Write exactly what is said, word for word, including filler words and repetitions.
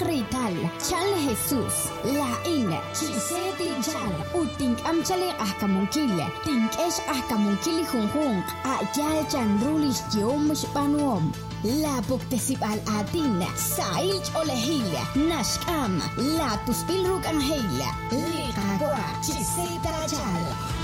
Rital, Chal Jesus, La Ina, Chiseti Jal, Utink Amchale Ahkamunkile, Tink Esh Ahkamunkili Hunhung, Ayal Chanrulish Yomush Panuom. La Puktesip al Atin, Sailch Olehila, Nashkam, La Tuspilruk Angela, Liqagua, Chiseta Jal.